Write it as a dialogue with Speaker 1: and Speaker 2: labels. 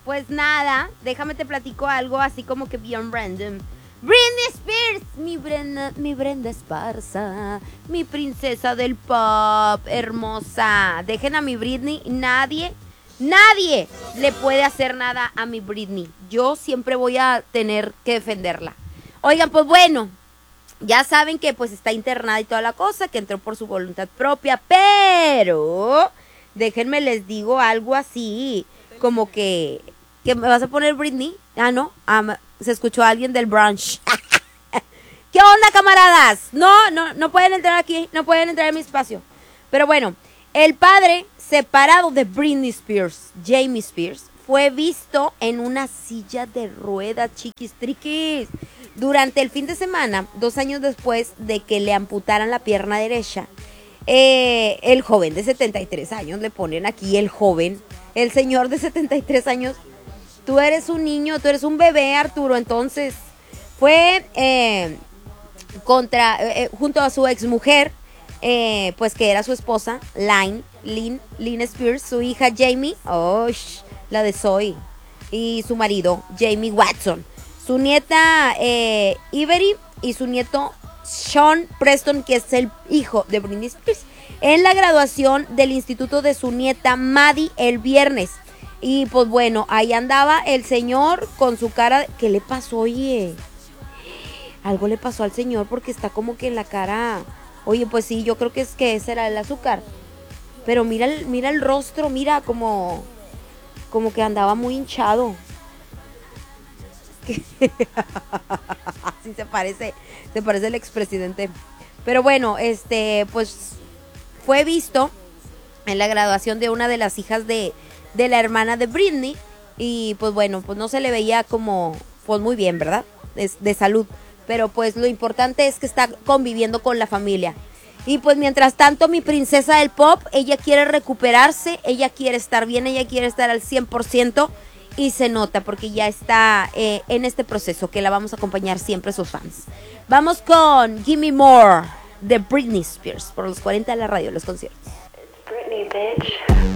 Speaker 1: pues nada, déjame te platico algo así como que bien random. Britney Spears, mi Brenda Esparza, mi princesa del pop, hermosa. Dejen a mi Britney, nadie le puede hacer nada a mi Britney. Yo siempre voy a tener que defenderla. Oigan, pues bueno, ya saben que pues está internada y toda la cosa, que entró por su voluntad propia, pero déjenme les digo algo así, como que me vas a poner Britney. Ah, no, se escuchó a alguien del brunch. ¿Qué onda, camaradas? No pueden entrar aquí, no pueden entrar en mi espacio. Pero bueno, el padre separado de Britney Spears, Jamie Spears, fue visto en una silla de ruedas, chiquis triquis, durante el fin de semana, 2 años después de que le amputaran la pierna derecha. El joven de 73 años, le ponen aquí el joven, el señor de 73 años, tú eres un niño, tú eres un bebé, Arturo. Entonces fue junto a su exmujer, pues que era su esposa, Lynn Spears, su hija Jamie, la de Zoe, y su marido, Jamie Watson, su nieta Ivory y su nieto Sean Preston, que es el hijo de Britney Spears, en la graduación del instituto de su nieta Maddie el viernes. Y pues bueno, ahí andaba el señor con su cara. ¿Qué le pasó, oye? Algo le pasó al señor porque está como que en la cara. Oye, pues sí, yo creo que ese era el azúcar. Pero mira el rostro, mira como que andaba muy hinchado. Sí se parece el expresidente. Pero bueno, pues fue visto en la graduación de una de las hijas de la hermana de Britney. Y pues bueno, pues no se le veía como, pues muy bien, ¿verdad? De salud. Pero pues lo importante es que está conviviendo con la familia. Y pues mientras tanto, mi princesa del pop, ella quiere recuperarse, ella quiere estar bien, ella quiere estar al 100%. Y se nota porque ya está en este proceso que la vamos a acompañar siempre sus fans. Vamos con Gimme More de Britney Spears por los 40 de la radio, los conciertos.
Speaker 2: Britney, bitch.